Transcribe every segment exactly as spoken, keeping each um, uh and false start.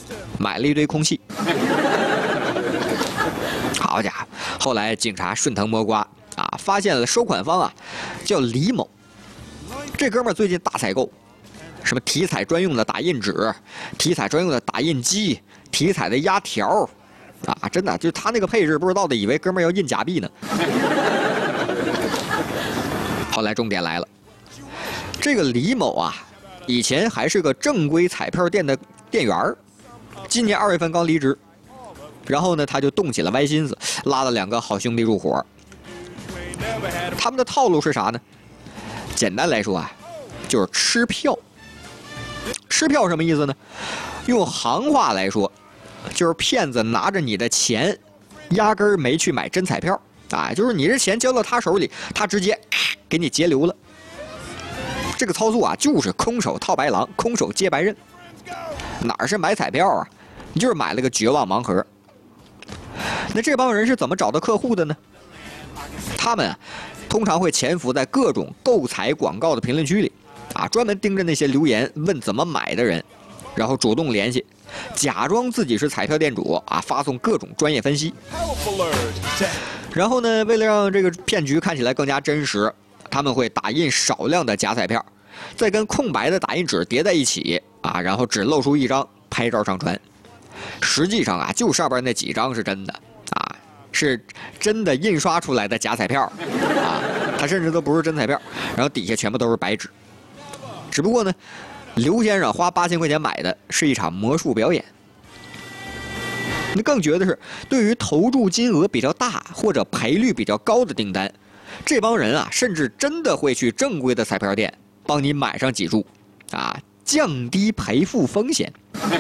买了一堆空气。好家伙，后来警察顺藤摸瓜啊，发现了收款方啊，叫李某。这哥们儿最近大采购，什么体彩专用的打印纸、体彩专用的打印机、体彩的压条，啊，真的就他那个配置，不知道的以为哥们儿要印假币呢。后来重点来了，这个李某啊，以前还是个正规彩票店的店员儿，今年二月份刚离职。然后呢，他就动起了歪心思，拉了两个好兄弟入伙。他们的套路是啥呢？简单来说啊，就是吃票。吃票什么意思呢？用行话来说，就是骗子拿着你的钱，压根儿没去买真彩票啊，就是你这钱交到他手里，他直接给你截留了。这个操作啊，就是空手套白狼，空手接白刃。哪是买彩票啊？你就是买了个绝望盲盒。那这帮人是怎么找到客户的呢？他们啊，通常会潜伏在各种购彩广告的评论区里，啊，专门盯着那些留言问怎么买的人，然后主动联系，假装自己是彩票店主啊，发送各种专业分析。然后呢，为了让这个骗局看起来更加真实，他们会打印少量的假彩票，再跟空白的打印纸叠在一起啊，然后只露出一张，拍照上传。实际上啊，就上边那几张是真的啊，是真的印刷出来的假彩票啊，它甚至都不是真彩票，然后底下全部都是白纸。只不过呢，刘先生花八千块钱买的是一场魔术表演。那更绝的是，对于投注金额比较大或者赔率比较高的订单，这帮人啊，甚至真的会去正规的彩票店帮你买上几注，啊，降低赔付风险。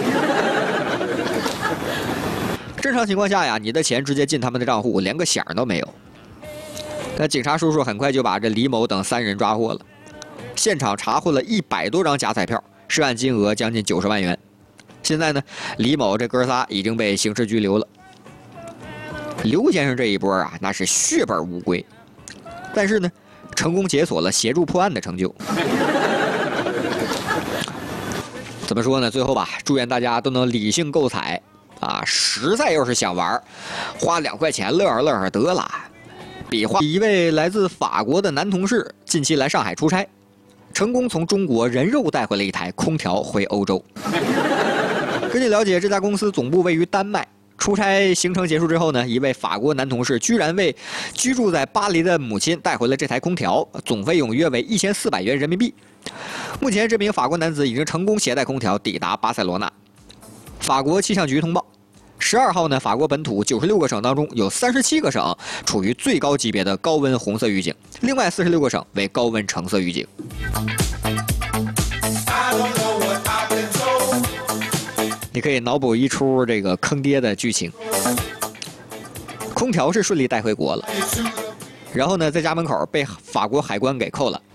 正常情况下呀，你的钱直接进他们的账户，连个响都没有。那警察叔叔很快就把这李某等三人抓获了，现场查获了一百多张假彩票，涉案金额将近九十万元。现在呢，李某这哥仨已经被刑事拘留了。刘先生这一波啊，那是血本无归，但是呢，成功解锁了协助破案的成就。怎么说呢？最后吧，祝愿大家都能理性购彩。啊，实在要是想玩，花两块钱乐呵乐呵得了。比花一位来自法国的男同事近期来上海出差，成功从中国人肉带回了一台空调回欧洲。根据了解，这家公司总部位于丹麦。出差行程结束之后呢，一位法国男同事居然为居住在巴黎的母亲带回了这台空调，总费用约为一千四百元人民币。目前，这名法国男子已经成功携带空调抵达巴塞罗那。法国气象局通报，十二号呢，法国本土九十六个省当中有三十七个省处于最高级别的高温红色预警，另外四十六个省为高温橙色预警。你可以脑补一出这个坑爹的剧情。空调是顺利带回国了，然后呢，在家门口被法国海关给扣了。